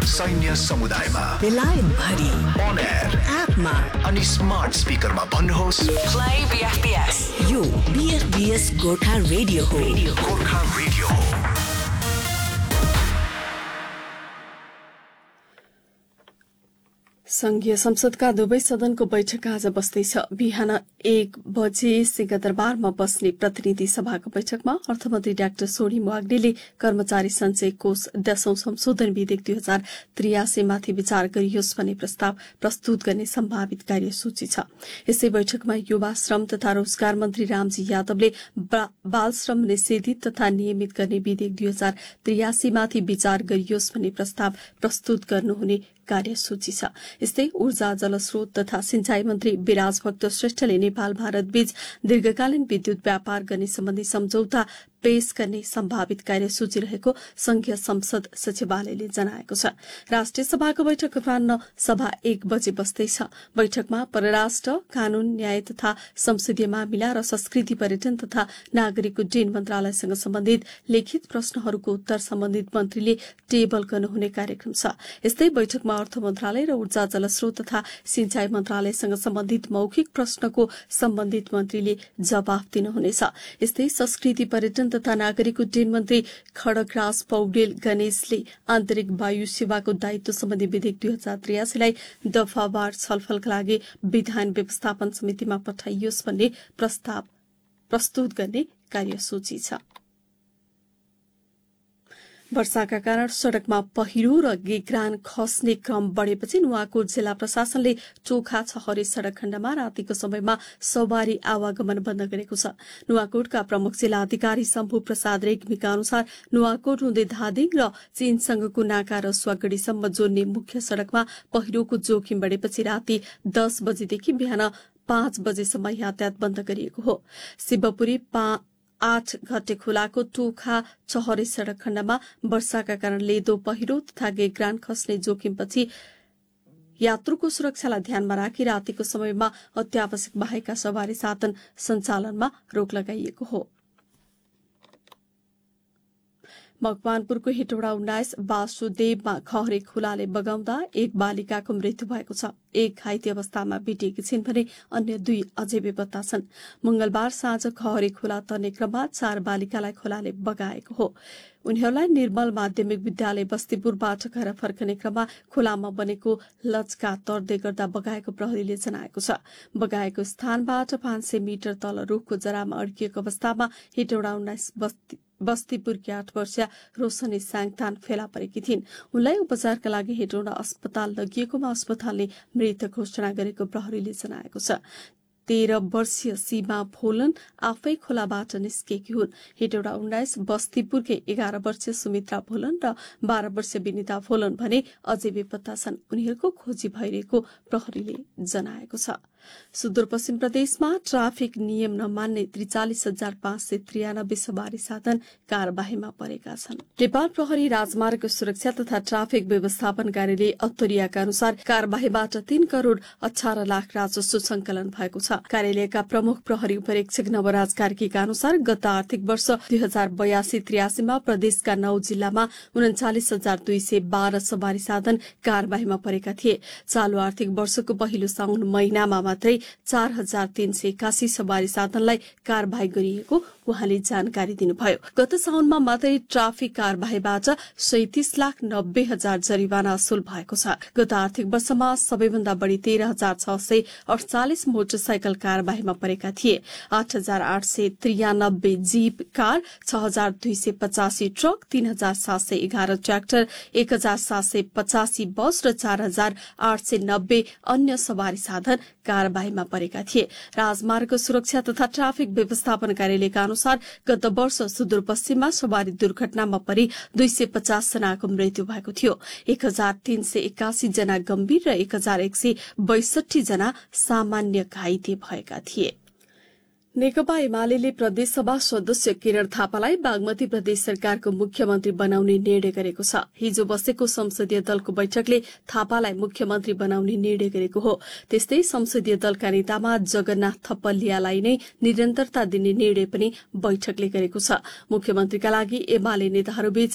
सैन्य समुदायमा बेलायत भरि अन एयर एपमा अनि स्मार्ट स्पिकरमा भन्नुहोस् प्ले बीएफबीएस। यो बीएफबीएस गोर्खा रेडियो हो। गोर्खा रेडियो हो। संघीय संसदका दुवै सदनको बैठक आज बस्दैछ। बिहान 1 बजे सिंहदरबारमा बस्ने प्रतिनिधि सभाको बैठकमा अर्थमन्त्री डाक्टर सोनिम वाग्देले कर्मचारी सञ्चय कोष 10औं संशोधन विधेयक 2083 माथि विचार गरियोस् भन्ने प्रस्ताव प्रस्तुत गर्ने सम्भावित कार्यसूची छ। यसै बैठकमा युवा श्रम तथा रोजगार मन्त्री रामजी यादवले बाल श्रम निषेधित तथा नियमित गर्ने विधेयक 2083 माथि विचार गरियोस् भन्ने प्रस्ताव प्रस्तुत गर्नुहुने कार्यसूची छ। यस्तै ऊर्जा जलस्रोत तथा सिंचाई मन्त्री विराज भक्त श्रेष्ठले नेपाल भारत बीच दीर्घकालीन विद्युत व्यापार गर्ने सम्बन्धी सम्झौता पेश गर्ने सम्भावित कार्यसूची रहेको संघीय संसद सचिवालयले जनाएको छ। राष्ट्रिय सभाको बैठक अपराह्न सभा 1 बजे बस्दैछ। बैठकमा परराष्ट्र, कानून, न्याय तथा संसदीय मामिला र संस्कृति, पर्यटन तथा नागरिक उड्डयन मन्त्रालयसँग सम्बन्धित लिखित प्रश्नहरूको उत्तर सम्बन्धित मन्त्रीले टेबल गर्नुहुने कार्यक्रम छ। यस्तै बैठकमा अर्थ मन्त्रालय र ऊर्जा जलस्रोत तथा सिंचाई मन्त्रालयसँग सम्बन्धित मौखिक प्रश्नको सम्बन्धित मन्त्रीले जवाफ दिनुहुनेछ। यस्तै संस्कृति, पर्यटन तथा नागरिक उड्डयन मन्त्री खड्गराज पौडेल गणेशले आन्तरिक वायु सेवाको दायित्व सम्बन्धी विधेयक 2083 लाई दफावार छलफलका लागि विधान व्यवस्थापन समितिमा पठाइयोस् भन्ने प्रस्ताव प्रस्तुत गर्ने कार्यसूची छ। वर्षाका कारण सड़कमा पहिरो र गेग्रान खस्ने क्रम बढ़ेपछि नुवाकोट जिल्ला प्रशासनले चोखा छहरे सड़क खण्डमा रातिको समयमा सवारी आवागमन बन्द गरेको छ। नुवाकोटका प्रमुख जिल्ला अधिकारी शम्भु प्रसाद रेग्मीका अनुसार नुवाकोट हुँदै धादिङ र चीनसँगको नाका र स्वागढीसम्म जोड्ने मुख्य सड़कमा पहिरोको जोखिम बढ़ेपछि राति 10 बजेदेखि बिहान 5 बजेसम्म यातायात बन्द गरिएको हो। शिवपुरी 8 घटे खोलाको टोखा चहरे सड़क खण्डमा वर्षाका कारण लेदो पहिरो तथा गेग्रान खस्ने जोखिमपछि यात्रुको सुरक्षालाई ध्यानमा राखी रातिको समयमा अत्यावश्यक बाहेकका सवारी साधन सञ्चालनमा रोक लगाइएको हो। मकवानपुरको हेटौडा 19 वासुदेवमा खहरे खोलाले बगाउँदा एक बालिकाको मृत्यु भएको छ। एक घाइते अवस्थामा भेटिएकी छिन् भने अन्य 2 अझै बेपत्ता छन्। मंगलबार साँझ खहरे खोला तर्ने क्रममा 4 बालिकालाई खोलाले बगाएको हो। उनीहरूलाई निर्मल माध्यमिक विद्यालय बस्तीपुरबाट घर फर्कने क्रममा खोलामा बनेको लचका तर्दै गर्दा बगाएको प्रहरीले जनाएको छ। बगाएको स्थानबाट 500 मिटर तल रुखको जरामा अड्किएको अवस्थामा हेटौडा 19 बस्तीपुरकी 8 वर्षीय रोशनी साङतान फेला परेकी थिइन्। उनलाई उपचारका लागि हेटौडा अस्पताल लगिएकोमा अस्पतालले मृत घोषणा गरेको प्रहरीले जनाएको छ। 13 वर्षीय सीमा फोलन आफै खोलाबाट निस्केकी हुन्। हेटौडा 19 बस्तीपुरकै 11 वर्षीय सुमित्रा फोलन र 12 वर्षीय विनिता फोलन भने अझै बेपत्ता छन्। उनीहरूको खोजी भइरहेको प्रहरीले जनाएको छ। सुदूरपश्चिम प्रदेशमा ट्राफिक नियम नमान्ने 43,593 सवारी साधन कारबाहीमा परेका छन्। नेपाल प्रहरी राजमार्ग सुरक्षा तथा ट्राफिक व्यवस्थापन कार्यालय अत्तरियाका अनुसार कारबाहीबाट 3 करोड़ 18 लाख राजस्व संकलन भएको छ। कार्यालयका प्रमुख प्रहरी उपरीक्षक नवराज कार्कीका अनुसार गत आर्थिक वर्ष 2082-83 मा प्रदेशका 9 जिल्लामा 39,212 सवारी साधन कारबाहीमा परेका थिए। चालू आर्थिक वर्षको पहिलो साउन महिनामा मात्रै 4,381 सवारी साधनलाई कारबाही गरिएको उहाँले जानकारी दिनुभयो। गत साउनमा मात्रै ट्राफिक कारबाहीबाट 37,90,000 जरिवाना असुल भएको छ। गत आर्थिक वर्षमा सबैभन्दा बढ़ी 13,648 मोटरसाइकल कारबाहीमा परेका थिए। 8,893 जीप कार, 6,285 ट्रक, 3,711 ट्र्याक्टर, 1,785 बस र 4,890 अन्य सवारी साधन कारबाहीमा परेका थिए। राजमार्ग सुरक्षा तथा ट्राफिक व्यवस्थापन कार्यालयका अनुसार गत वर्ष सुदूरपश्चिममा सवारी दुर्घटनामा परि 250 जनाको मृत्यु भएको थियो। 1,381 जना गम्भीर र 1,162 जना सामान्य घाइते भएका थिए। नेकपा एमाले प्रदेशसभा सदस्य किरण थापालाई बागमती प्रदेश सरकारको मुख्यमन्त्री बनाउने निर्णय गरेको छ। हिजो बसेको संसदीय दलको बैठकले थापालाई मुख्यमन्त्री बनाउने निर्णय गरेको हो। त्यस्तै संसदीय दलका नेतामा जगन्नाथ थपलियालाई नै निरन्तरता दिने निर्णय पनि बैठकले गरेको छ। मुख्यमन्त्रीका लागि एमाले नेताहरूबीच